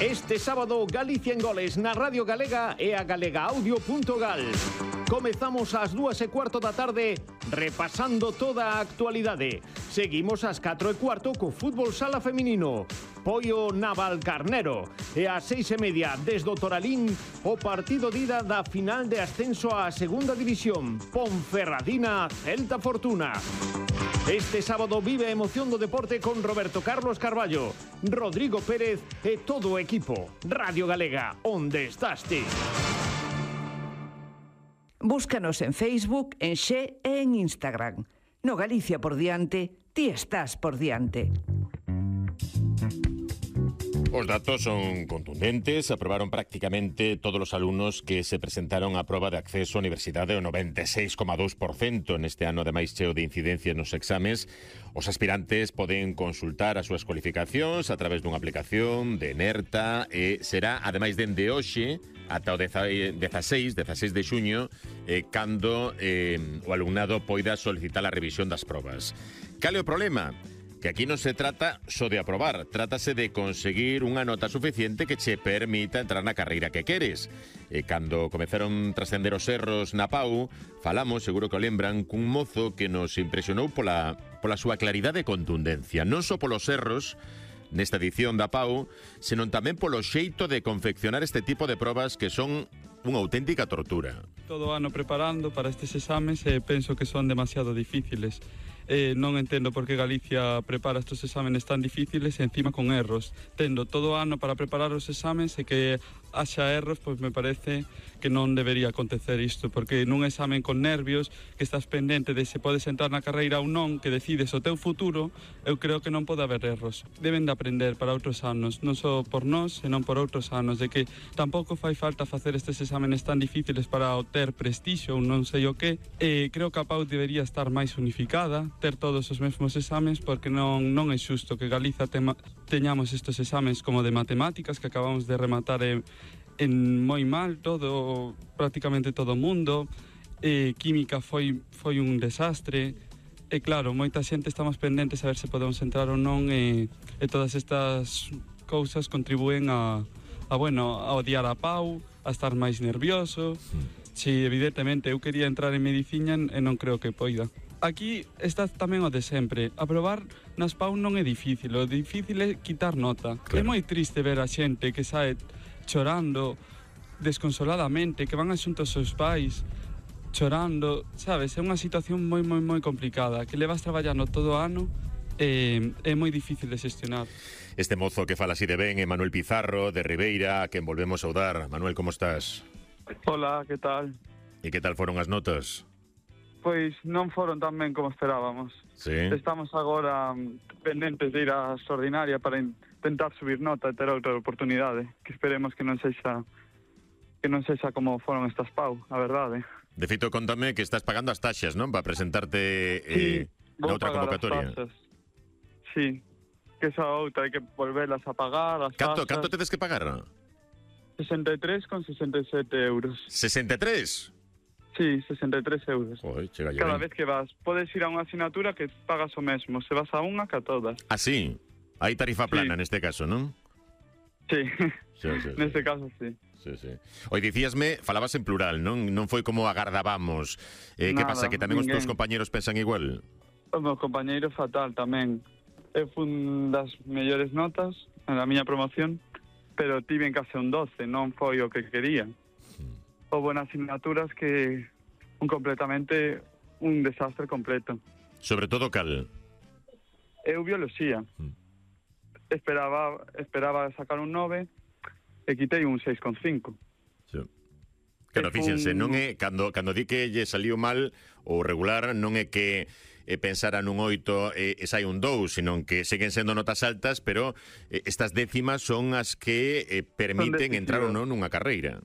Este sábado, Galicia en Goles na Radio Galega e a galegaaudio.gal. Comezamos ás 2:15 da tarde repasando toda a actualidade. Seguimos ás 4:15 co fútbol sala feminino. Poio Navalcarnero. E ás 6:30 desde o Toralín o partido de ida da final de ascenso á segunda división. Ponferradina Celta Fortuna. Este sábado vive a emoción do deporte con Roberto Carlos Carballo, Rodrigo Pérez e todo o equipo. Radio Galega, onde estás ti? Búscanos en Facebook, en Xe e en Instagram. No Galicia por diante, ti estás por diante. Os datos son contundentes. Aprobaron prácticamente todos os alumnos que se presentaron á proba de acceso á universidade, o 96,2% neste ano, ademais cheo de incidencia nos exames. Os aspirantes poden consultar as súas cualificacións a través dunha aplicación de Nerta e será, ademais, dende hoxe ata o 16 de xuño cando o alumnado poida solicitar a revisión das probas. Cal é o problema? Que aquí non se trata só de aprobar, trátase de conseguir unha nota suficiente que che permita entrar na carreira que queres. E cando comezaron a trascender os erros na PAU, falamos, seguro que o lembran, cun mozo que nos impresionou pola súa claridade e contundencia. Non só polos erros nesta edición da PAU, senón tamén polo xeito de confeccionar este tipo de probas que son unha auténtica tortura. Todo ano preparando para estes exames e penso que son demasiado difíciles. Non entendo por que Galicia prepara estes exámenes tan difíciles e encima con erros. Tendo todo o ano para preparar os exames e que haxa erros, pois me parece que non debería acontecer isto, porque nun examen con nervios, que estás pendente de se podes entrar na carreira ou non, que decides o teu futuro, eu creo que non pode haber erros. Deben de aprender para outros anos, non só por nós, senón por outros anos, de que tampouco fai falta facer estes exámenes tan difíciles para obter prestixio ou non sei o que, e creo que a PAU debería estar máis unificada, ter todos os mesmos exames, porque non é xusto que Galiza teñamos estes exames como de matemáticas que acabamos de rematar en moi mal, prácticamente todo o mundo. Química foi un desastre, e claro, moita xente estamos pendentes a ver se podemos entrar ou non, e todas estas cousas contribúen a odiar a PAU, a estar máis nervioso. Si, evidentemente, eu quería entrar en medicina e non creo que poida. Aquí está tamén o de sempre. Aprobar nas PAU non é difícil, o difícil é quitar nota. Claro. É moi triste ver a xente que sae chorando desconsoladamente, que van a xunto aos seus pais chorando, sabes? É unha situación moi complicada, que levas traballando todo o ano e é moi difícil de xestionar. Este mozo que fala así de ben é Manuel Pizarro, de Ribeira, a quen volvemos a saudar. Manuel, como estás? Hola, que tal? E que tal foron as notas? Pois non foron tan ben como esperábamos. Sí. Estamos agora pendentes de ir á extraordinaria para intentar subir nota e ter outra oportunidade, que esperemos que non sexa como foron estas PAU, a verdade. De feito, contame que estás pagando as taxas, non? Para presentarte na outra convocatoria. Sí, que esa outra hai que volverlas a pagar, as taxas. Canto tedes que pagar? 63,67 euros. 63? Sí, 63 euros. Oi, cada vez que vas. Podes ir a unha asignatura que pagas o mesmo. Se vas a unha, que a todas. Ah, sí? Hai tarifa plana neste caso, non? Sí, neste caso sí. Sí. Oi, dicíasme, falabas en plural, non foi como agardábamos. Que pasa, que tamén os teus compañeros pensan igual? Os meus compañeiros fatal tamén. Eu fun das mellores notas na miña promoción, pero tiven case un 12, non foi o que quería. Houve asignaturas que completamente un desastre completo. Sobre todo cal? Eu bioloxía. Esperaba sacar un 9 e quitei un 6,5. Sí. Claro, fíxense, non é cando di que lle saliu mal ou regular, non é que pensara nun 8 e sai un 2, senón que seguen sendo notas altas, pero estas décimas son as que permiten entrar ou non nunha carreira.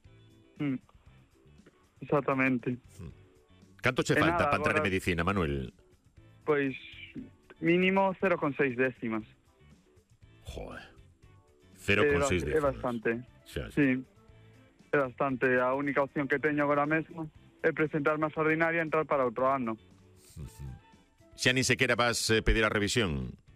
Exactamente. Canto che falta para entrar en medicina, Manuel? Pois mínimo 0,6 décimas. Joder. 0,6 décimas. É bastante. Sí, é bastante. A única opción que teño agora mesmo é presentarme a extraordinaria e entrar para outro ano. Xa nin sequera vas pedir a revisión?